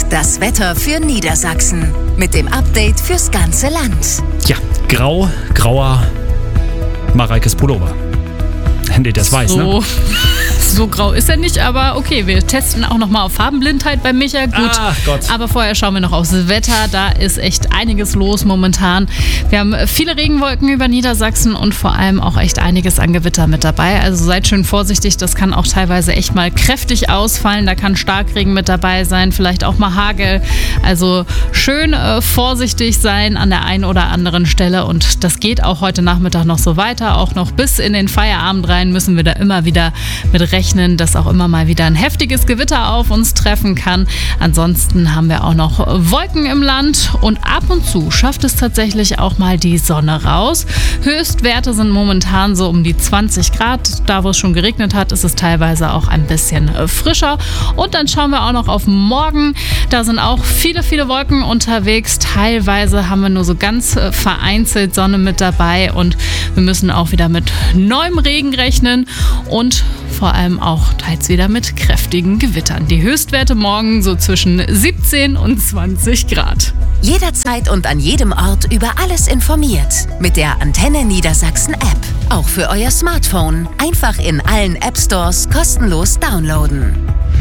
Das Wetter für Niedersachsen mit dem Update fürs ganze Land. Ja, grauer Mareikes Pullover. Nee, das weiß, ne? So grau ist er nicht, aber okay, wir testen auch nochmal auf Farbenblindheit bei Micha. Gut, ach Gott. Aber vorher schauen wir noch aufs Wetter. Da ist echt einiges los momentan. Wir haben viele Regenwolken über Niedersachsen und vor allem auch echt einiges an Gewitter mit dabei. Also seid schön vorsichtig, das kann auch teilweise echt mal kräftig ausfallen. Da kann Starkregen mit dabei sein, vielleicht auch mal Hagel. Also schön vorsichtig sein an der einen oder anderen Stelle und das geht auch heute Nachmittag noch so weiter. Auch noch bis in den Feierabend rein müssen wir da immer wieder mit rechnen, dass auch immer mal wieder ein heftiges Gewitter auf uns treffen kann. Ansonsten haben wir auch noch Wolken im Land und ab und zu schafft es tatsächlich auch mal die Sonne raus. Höchstwerte sind momentan so um die 20 Grad. Da, wo es schon geregnet hat, ist es teilweise auch ein bisschen frischer. Und dann schauen wir auch noch auf morgen. Da sind auch viele Wolken unterwegs. Teilweise haben wir nur so ganz vereinzelt Sonne mit dabei und wir müssen auch wieder mit neuem Regen rechnen und vor allem auch teils wieder mit kräftigen Gewittern. Die Höchstwerte morgen so zwischen 17 und 20 Grad. Jederzeit und an jedem Ort über alles informiert. Mit der Antenne Niedersachsen App. Auch für euer Smartphone. Einfach in allen App Stores kostenlos downloaden.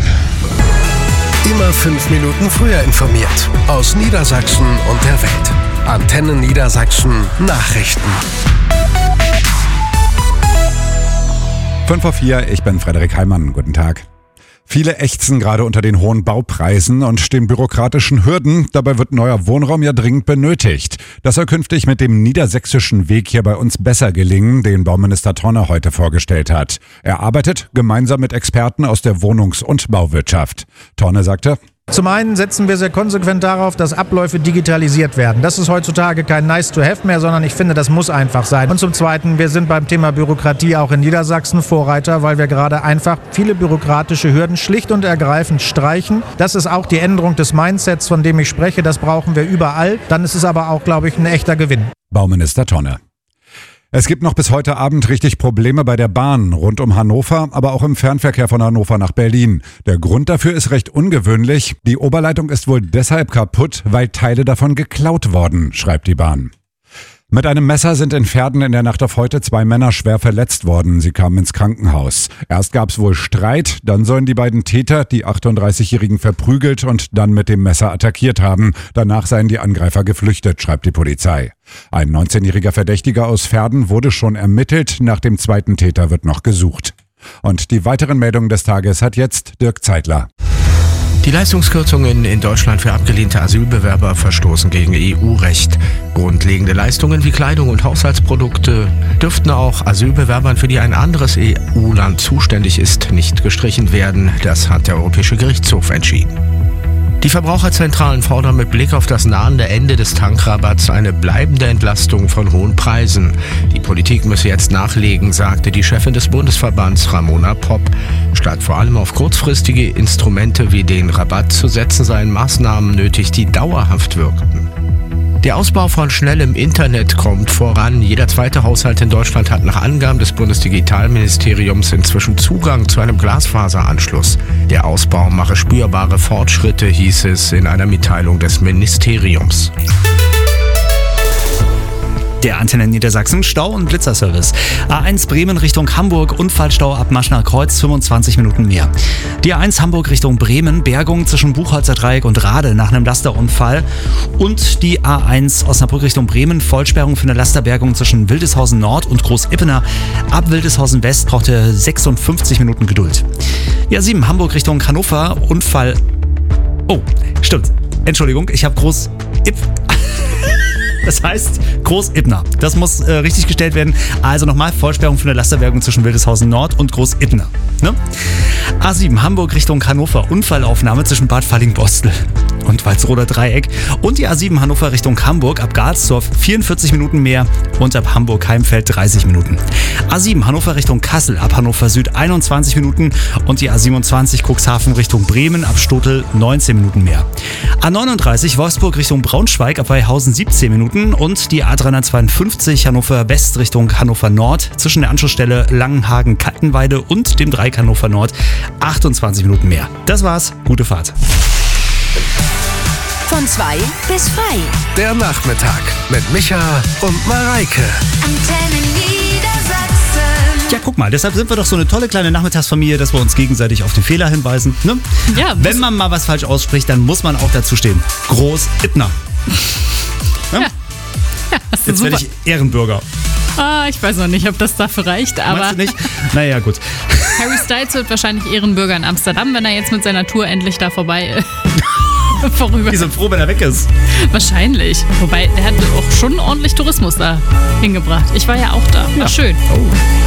Immer 5 Minuten früher informiert. Aus Niedersachsen und der Welt. Antenne Niedersachsen Nachrichten. 5:04, ich bin Frederik Heimann. Guten Tag. Viele ächzen gerade unter den hohen Baupreisen und den bürokratischen Hürden. Dabei wird neuer Wohnraum ja dringend benötigt. Das soll künftig mit dem niedersächsischen Weg hier bei uns besser gelingen, den Bauminister Tonne heute vorgestellt hat. Er arbeitet gemeinsam mit Experten aus der Wohnungs- und Bauwirtschaft. Tonne sagte: Zum einen setzen wir sehr konsequent darauf, dass Abläufe digitalisiert werden. Das ist heutzutage kein Nice-to-have mehr, sondern ich finde, das muss einfach sein. Und zum Zweiten, wir sind beim Thema Bürokratie auch in Niedersachsen Vorreiter, weil wir gerade einfach viele bürokratische Hürden schlicht und ergreifend streichen. Das ist auch die Änderung des Mindsets, von dem ich spreche. Das brauchen wir überall. Dann ist es aber auch, glaube ich, ein echter Gewinn. Bauminister Tonne. Es gibt noch bis heute Abend richtig Probleme bei der Bahn rund um Hannover, aber auch im Fernverkehr von Hannover nach Berlin. Der Grund dafür ist recht ungewöhnlich. Die Oberleitung ist wohl deshalb kaputt, weil Teile davon geklaut worden, schreibt die Bahn. Mit einem Messer sind in Verden in der Nacht auf heute 2 Männer schwer verletzt worden. Sie kamen ins Krankenhaus. Erst gab es wohl Streit, dann sollen die beiden Täter die 38-Jährigen verprügelt und dann mit dem Messer attackiert haben. Danach seien die Angreifer geflüchtet, schreibt die Polizei. Ein 19-jähriger Verdächtiger aus Verden wurde schon ermittelt. Nach dem zweiten Täter wird noch gesucht. Und die weiteren Meldungen des Tages hat jetzt Dirk Zeitler. Die Leistungskürzungen in Deutschland für abgelehnte Asylbewerber verstoßen gegen EU-Recht. Grundlegende Leistungen wie Kleidung und Haushaltsprodukte dürften auch Asylbewerbern, für die ein anderes EU-Land zuständig ist, nicht gestrichen werden. Das hat der Europäische Gerichtshof entschieden. Die Verbraucherzentralen fordern mit Blick auf das nahende Ende des Tankrabatts eine bleibende Entlastung von hohen Preisen. Die Politik müsse jetzt nachlegen, sagte die Chefin des Bundesverbands Ramona Popp. Statt vor allem auf kurzfristige Instrumente wie den Rabatt zu setzen, seien Maßnahmen nötig, die dauerhaft wirkten. Der Ausbau von schnellem Internet kommt voran. Jeder zweite Haushalt in Deutschland hat nach Angaben des Bundesdigitalministeriums inzwischen Zugang zu einem Glasfaseranschluss. Der Ausbau mache spürbare Fortschritte, hieß es in einer Mitteilung des Ministeriums. Der Antenne Niedersachsen Stau- und Blitzerservice. A1 Bremen Richtung Hamburg, Unfallstau ab Maschner Kreuz, 25 Minuten mehr. Die A1 Hamburg Richtung Bremen, Bergung zwischen Buchholzer Dreieck und Rade nach einem Lasterunfall. Und die A1 Osnabrück Richtung Bremen, Vollsperrung für eine Lasterbergung zwischen Wildeshausen Nord und Groß-Ippener. Ab Wildeshausen West brauchte 56 Minuten Geduld. Die A7 Hamburg Richtung Hannover, Unfall... Oh, stimmt. Entschuldigung, ich habe Das heißt Groß-Ippener. Das muss richtig gestellt werden. Also nochmal, Vollsperrung für eine Lasterbergung zwischen Wildeshausen Nord und Groß-Ippener. Ne? A7 Hamburg Richtung Hannover. Unfallaufnahme zwischen Bad Falling-Bostel und Walsroder Dreieck. Und die A7 Hannover Richtung Hamburg ab Garsdorf 44 Minuten mehr und ab Hamburg-Heimfeld 30 Minuten. A7 Hannover Richtung Kassel ab Hannover Süd 21 Minuten und die A27 Cuxhaven Richtung Bremen ab Stotel 19 Minuten mehr. A39 Wolfsburg Richtung Braunschweig ab Weihausen 17 Minuten und die A352 Hannover West Richtung Hannover Nord zwischen der Anschlussstelle Langenhagen-Kaltenweide und dem Dreieck Hannover Nord 28 Minuten mehr. Das war's. Gute Fahrt. Von 2 bis frei. Der Nachmittag mit Micha und Mareike. Antenne Niedersachsen. Ja, guck mal, deshalb sind wir doch so eine tolle kleine Nachmittagsfamilie, dass wir uns gegenseitig auf den Fehler hinweisen. Ne? Ja, wenn man mal was falsch ausspricht, dann muss man auch dazu stehen. Groß-Ippner. Ne? das ist Jetzt werde ich Ehrenbürger. Ich weiß noch nicht, ob das dafür reicht, aber Meinst du nicht? Naja, gut. Harry Styles wird wahrscheinlich Ehrenbürger in Amsterdam, wenn er jetzt mit seiner Tour endlich da vorüber. Die sind froh, wenn er weg ist. Wahrscheinlich. Wobei, der hat auch schon ordentlich Tourismus da hingebracht. Ich war ja auch da. War schön. Oh.